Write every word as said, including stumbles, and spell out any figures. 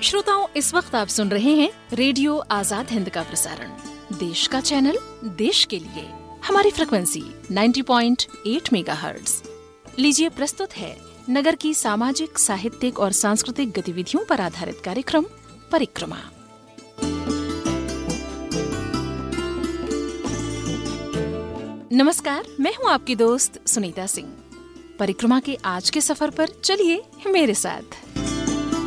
श्रोताओं, इस वक्त आप सुन रहे हैं रेडियो आजाद हिंद का प्रसारण। देश का चैनल, देश के लिए। हमारी फ्रिक्वेंसी नब्बे पॉइंट आठ मेगाहर्ट्ज। लीजिए, प्रस्तुत है नगर की सामाजिक, साहित्यिक और सांस्कृतिक गतिविधियों पर आधारित कार्यक्रम परिक्रमा। नमस्कार, मैं हूँ आपकी दोस्त सुनीता सिंह। परिक्रमा के आज के सफर पर चलिए मेरे साथ।